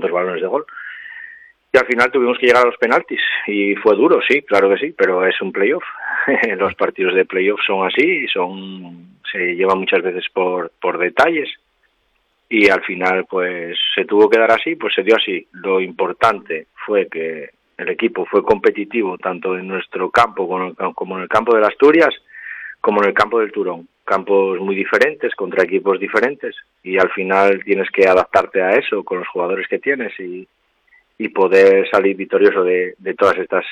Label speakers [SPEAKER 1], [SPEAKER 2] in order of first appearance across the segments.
[SPEAKER 1] cuantos balones de gol. Y al final tuvimos que llegar a los penaltis y fue duro, sí, claro que sí, pero es un playoff. Los partidos de playoff son así, se llevan muchas veces por detalles y al final pues se tuvo que dar así, pues se dio así. Lo importante fue que el equipo fue competitivo tanto en nuestro campo como en el campo de Asturias, como en el campo del Turón. Campos muy diferentes, contra equipos diferentes, y al final tienes que adaptarte a eso con los jugadores que tienes y poder salir victorioso de todas estas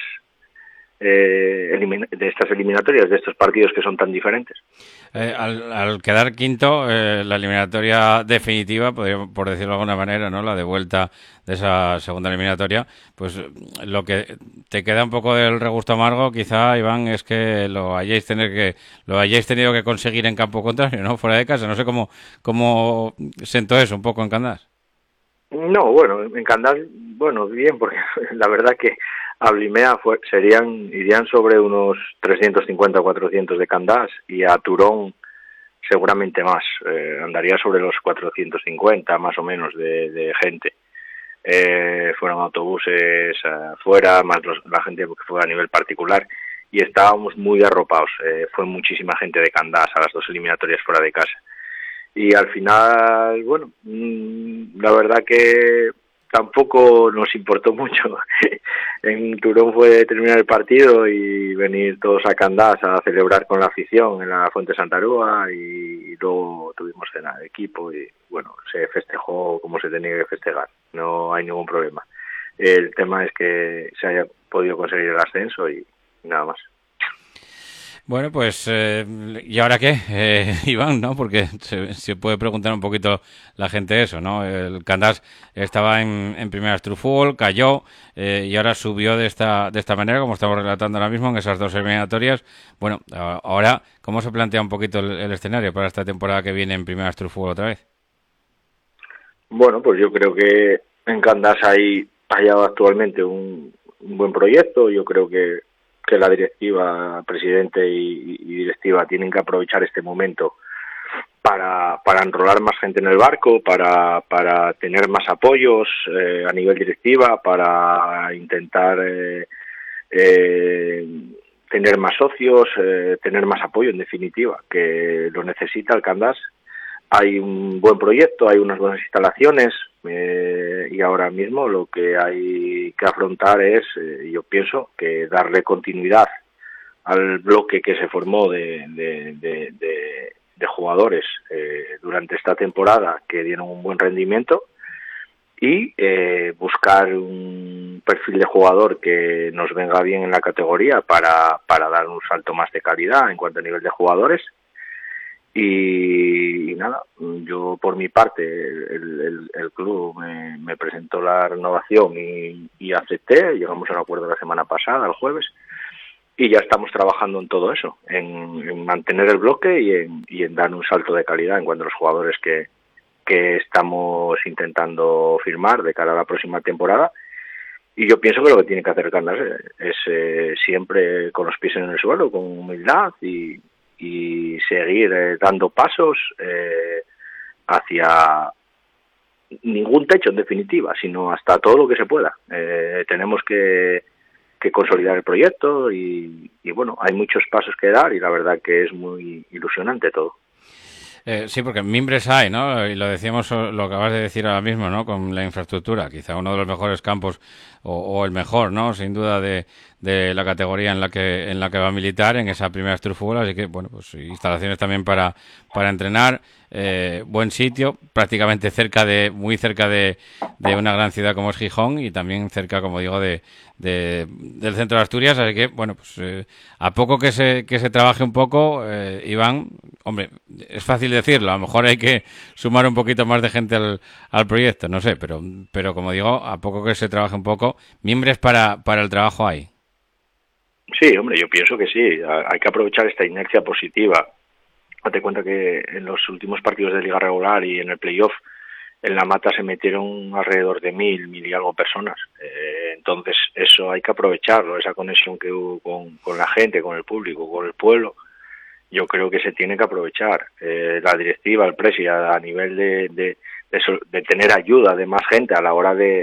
[SPEAKER 1] de estas eliminatorias, de estos partidos que son tan diferentes.
[SPEAKER 2] Al quedar quinto, la eliminatoria definitiva, por decirlo de alguna manera, ¿no? La de vuelta de esa segunda eliminatoria, pues lo que te queda un poco del regusto amargo, quizá, Iván, es que lo hayáis tenido que conseguir en campo contrario, ¿no? Fuera de casa. No sé cómo sentó eso un poco en Candás.
[SPEAKER 1] No, bueno, en Candás, bueno, bien, porque la verdad que a Blimea irían sobre unos 350 o 400 de Candás, y a Turón seguramente más, andaría sobre los 450 más o menos de gente. Fueron autobuses afuera, más la gente que fue a nivel particular, y estábamos muy arropados. Fue muchísima gente de Candás a las dos eliminatorias fuera de casa. Y al final, bueno, la verdad que tampoco nos importó mucho. En Turón fue terminar el partido y venir todos a Candás a celebrar con la afición en la Fuente Santarúa, y luego tuvimos cena de equipo y bueno, se festejó como se tenía que festejar, no hay ningún problema. El tema es que se haya podido conseguir el ascenso y nada más.
[SPEAKER 2] Bueno, pues, ¿y ahora qué, Iván, no? Porque se puede preguntar un poquito la gente eso, ¿no? El Candás estaba en primera Trufol, cayó, y ahora subió de esta manera, como estamos relatando ahora mismo, en esas dos eliminatorias. Bueno, ahora, ¿cómo se plantea un poquito el escenario para esta temporada que viene en primera Trufol otra vez?
[SPEAKER 1] Bueno, pues yo creo que en Candás hay actualmente un buen proyecto. Yo creo que la directiva, presidente y directiva tienen que aprovechar este momento para enrolar más gente en el barco, para tener más apoyos a nivel directiva, para intentar tener más socios, tener más apoyo en definitiva, que lo necesita el Candás. Hay un buen proyecto, hay unas buenas instalaciones, y ahora mismo lo que hay que afrontar es, yo pienso, que darle continuidad al bloque que se formó de jugadores durante esta temporada, que dieron un buen rendimiento, y buscar un perfil de jugador que nos venga bien en la categoría para dar un salto más de calidad en cuanto a nivel de jugadores. Y nada, yo por mi parte el club me presentó la renovación y acepté. Llegamos a un acuerdo la semana pasada, el jueves, y ya estamos trabajando en todo eso, en mantener el bloque y en dar un salto de calidad en cuanto a los jugadores que estamos intentando firmar de cara a la próxima temporada. Y yo pienso que lo que tiene que hacer Candás es siempre con los pies en el suelo, con humildad y seguir dando pasos hacia ningún techo en definitiva, sino hasta todo lo que se pueda. Tenemos que consolidar el proyecto y bueno, hay muchos pasos que dar y la verdad que es muy ilusionante todo.
[SPEAKER 2] Sí, porque mimbres hay, ¿no? Y lo decíamos, lo acabas de decir ahora mismo, ¿no? Con la infraestructura, quizá uno de los mejores campos o el mejor, ¿no? Sin duda de la categoría en la que va a militar en esa primera Trufol, así que bueno, pues instalaciones también para entrenar, buen sitio, prácticamente muy cerca de una gran ciudad como es Gijón y también cerca, como digo, del centro de Asturias, así que bueno, pues a poco que se trabaje un poco, Iván, hombre, es fácil decirlo, a lo mejor hay que sumar un poquito más de gente al proyecto, no sé, pero como digo, a poco que se trabaje un poco, mimbres para el trabajo hay.
[SPEAKER 1] Sí, hombre, yo pienso que sí, hay que aprovechar esta inercia positiva. Date cuenta que en los últimos partidos de liga regular y en el playoff, en la mata se metieron alrededor de 1.000 y algo personas. Entonces eso hay que aprovecharlo, esa conexión que hubo con la gente, con el público, con el pueblo. Yo creo que se tiene que aprovechar. La directiva, el presi, a nivel de tener ayuda de más gente a la hora de